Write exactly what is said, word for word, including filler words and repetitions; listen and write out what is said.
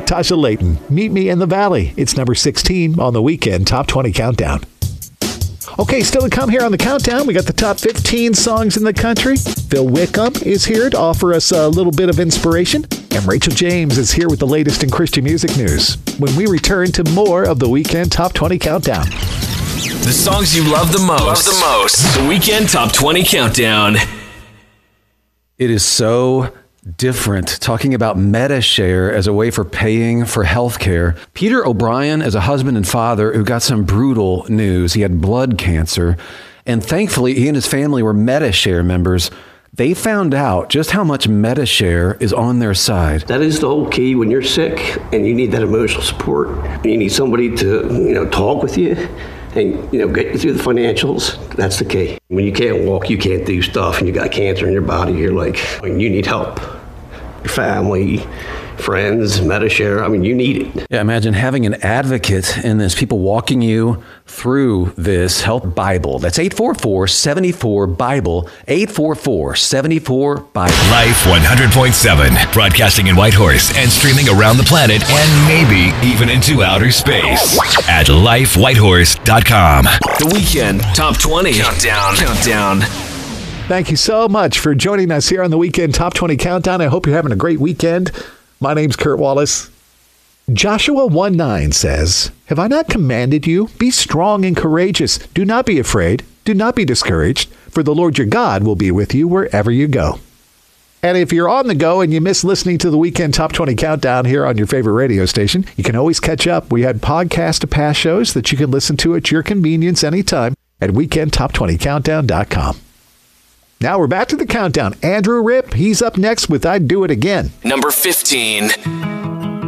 Tasha Layton, Meet Me in the Valley. It's number sixteen on the Weekend Top twenty Countdown. Okay, still to come here on the countdown, we got the top fifteen songs in the country. Phil Wickham is here to offer us a little bit of inspiration. And Rachel James is here with the latest in Christian music news when we return to more of the Weekend Top twenty Countdown. The songs you love the most. Love the most. The Weekend Top twenty Countdown. It is so different talking about MediShare as a way for paying for healthcare. Peter O'Brien is a husband and father who got some brutal news. He had blood cancer, and thankfully he and his family were MediShare members. They found out just how much MediShare is on their side. That is the whole key when you're sick and you need that emotional support. You need somebody to, you know, talk with you and, you know, get you through the financials. That's the key. When you can't walk, you can't do stuff, and you got cancer in your body, you're like, I mean, you need help. Your family, friends, MediShare, I mean, you need it. Yeah, imagine having an advocate in this, people walking you through this. Help Bible. That's eight four four, seven four, Bible, eight four four, seven four, Bible. Life one hundred point seven, broadcasting in Whitehorse and streaming around the planet and maybe even into outer space at life whitehorse dot com. The Weekend Top twenty Countdown. Countdown. Thank you so much for joining us here on the Weekend Top twenty Countdown. I hope you're having a great weekend. My name's Kurt Wallace. Joshua one nine says, "Have I not commanded you? Be strong and courageous. Do not be afraid. Do not be discouraged, for the Lord your God will be with you wherever you go." And if you're on the go and you miss listening to the Weekend Top twenty Countdown here on your favorite radio station, you can always catch up. We had podcasts of past shows that you can listen to at your convenience anytime at weekend top twenty countdown dot com. Now we're back to the countdown. Andrew Ripp, he's up next with I'd Do It Again. Number fifteen.